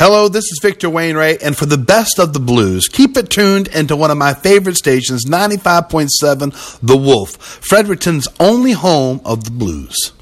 Hello, this is Victor Wainwright, and for the best of the blues, keep it tuned into one of my favorite stations, 95.7 The Wolf, Fredericton's only home of the blues.